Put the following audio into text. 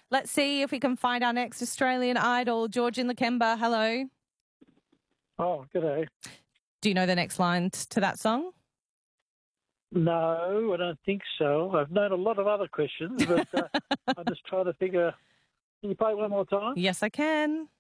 Let's see if we can find our next Australian Idol. George in Lakemba, hello. Oh, g'day. Do you know the next line to that song? No, I don't think so. I've known a lot of other questions, but I'm just trying to figure. Can you play one more time? Yes, I can.